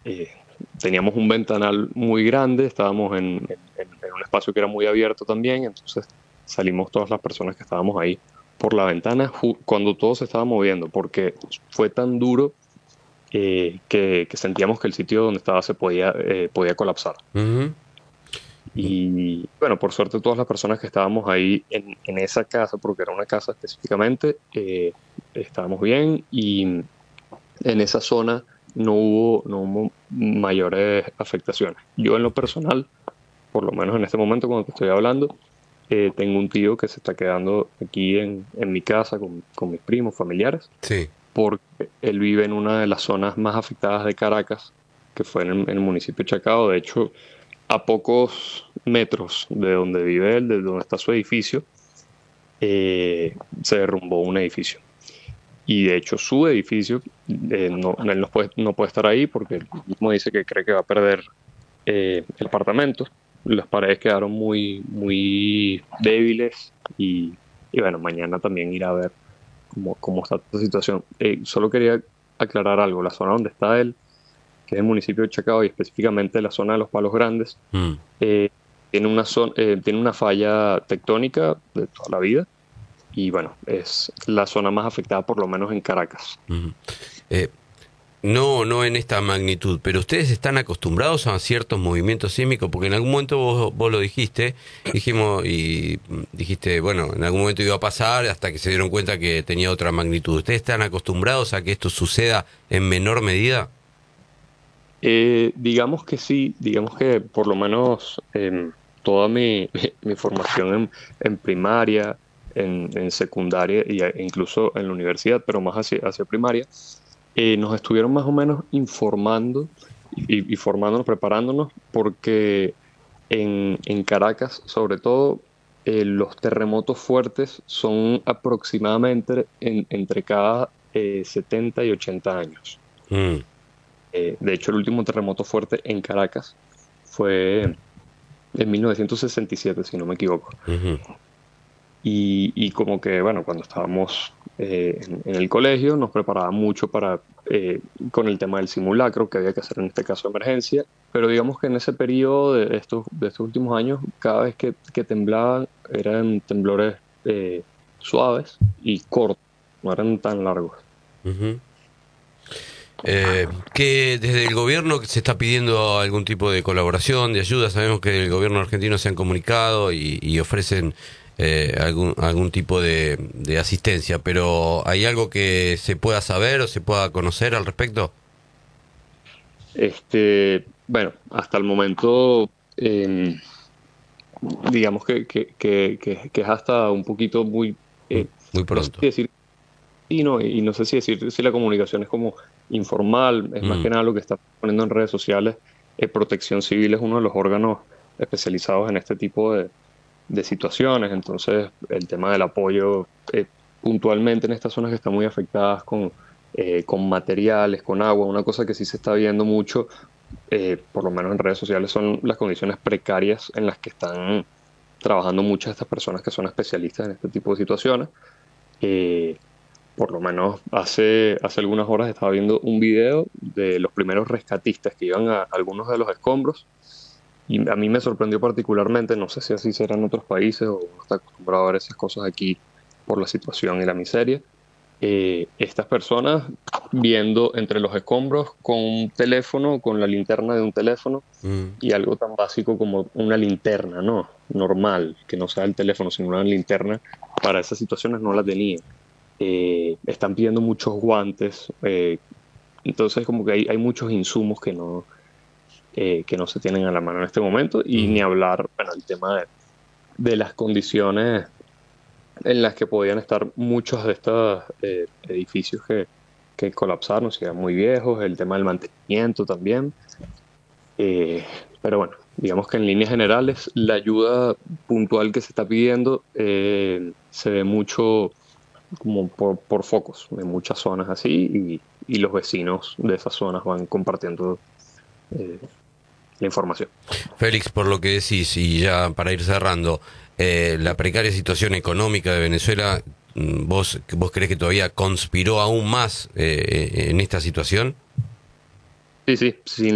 eh, teníamos un ventanal muy grande, estábamos en un espacio que era muy abierto también, entonces salimos todas las personas que estábamos ahí por la ventana cuando todo se estaba moviendo, porque fue tan duro que sentíamos que el sitio donde estaba podía colapsar. Ujú. Y bueno, por suerte todas las personas que estábamos ahí en esa casa, porque era una casa específicamente, estábamos bien y en esa zona no hubo mayores afectaciones. Yo en lo personal, por lo menos en este momento cuando te estoy hablando, tengo un tío que se está quedando aquí en mi casa con mis primos, familiares, Sí. porque él vive en una de las zonas más afectadas de Caracas, que fue en el municipio de Chacao. De hecho, a pocos metros de donde vive él, de donde está su edificio, se derrumbó un edificio. Y de hecho su edificio, él no puede estar ahí porque él mismo dice que cree que va a perder el apartamento. Las paredes quedaron muy, muy débiles y bueno, mañana también irá a ver cómo está esta situación. Solo quería aclarar algo, la zona donde está él, que es el municipio de Chacao y específicamente la zona de los Palos Grandes, Mm. eh, tiene una falla tectónica de toda la vida y bueno, es la zona más afectada por lo menos en Caracas. Ujú. Eh, no, no en esta magnitud, pero ustedes están acostumbrados a ciertos movimientos sísmicos, porque en algún momento vos lo dijiste, dijiste, bueno, en algún momento iba a pasar hasta que se dieron cuenta que tenía otra magnitud. ¿Ustedes están acostumbrados a que esto suceda en menor medida? Digamos que sí, digamos que por lo menos toda mi formación en primaria, en secundaria e incluso en la universidad, pero más hacia primaria, nos estuvieron más o menos informando y formándonos, preparándonos, porque en Caracas, sobre todo, los terremotos fuertes son aproximadamente entre cada 70 y 80 años. Mm. De hecho, el último terremoto fuerte en Caracas fue en 1967, si no me equivoco. Ujú. Y como que, bueno, cuando estábamos en el colegio, nos preparaban mucho con el tema del simulacro que había que hacer en este caso de emergencia. Pero digamos que en ese periodo de estos últimos años, cada vez que temblaban, eran temblores suaves y cortos, no eran tan largos. Ujú. Que desde el gobierno se está pidiendo algún tipo de colaboración, de ayuda. Sabemos que el gobierno argentino se han comunicado y ofrecen algún tipo de asistencia, pero ¿hay algo que se pueda saber o se pueda conocer al respecto? Bueno, hasta el momento, digamos que es hasta un poquito muy, Muy no sé pronto. si decir, y no sé si decir si la comunicación es como informal, es más Mm. que nada lo que está poniendo en redes sociales. Protección Civil es uno de los órganos especializados en este tipo de situaciones, entonces el tema del apoyo puntualmente en estas zonas que están muy afectadas con materiales, con agua, una cosa que sí se está viendo mucho, por lo menos en redes sociales, son las condiciones precarias en las que están trabajando muchas de estas personas que son especialistas en este tipo de situaciones. Eh, por lo menos hace algunas horas estaba viendo un video de los primeros rescatistas que iban a algunos de los escombros y a mí me sorprendió particularmente, no sé si así será en otros países o uno está acostumbrado a ver esas cosas aquí por la situación y la miseria. Estas personas viendo entre los escombros con un teléfono, con la linterna de un teléfono Mm. y algo tan básico como una linterna, ¿no? Normal, que no sea el teléfono, sino una linterna, para esas situaciones no la tenían. Están pidiendo muchos guantes, entonces como que hay muchos insumos que no se tienen a la mano en este momento y ni Mm. hablar, bueno, el tema de las condiciones en las que podían estar muchos de estos edificios que colapsaron, si eran muy viejos, el tema del mantenimiento también. Eh, pero bueno, digamos que en líneas generales la ayuda puntual que se está pidiendo se ve mucho como por focos en muchas zonas así y los vecinos de esas zonas van compartiendo eh, la información. Félix, por lo que decís, y ya para ir cerrando, la precaria situación económica de Venezuela, ¿vos crees que todavía conspiró aún más en esta situación? Sí, sí, sin